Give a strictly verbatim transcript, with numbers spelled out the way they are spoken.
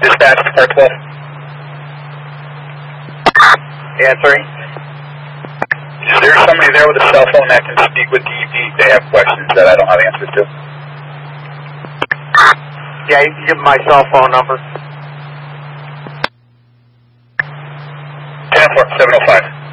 Dispatch, Star twelve. Answering. Is there somebody there with a cell phone that can speak with D E P? They have questions that I don't have answers to. Yeah, you can give my cell phone number. ten four, seven oh five.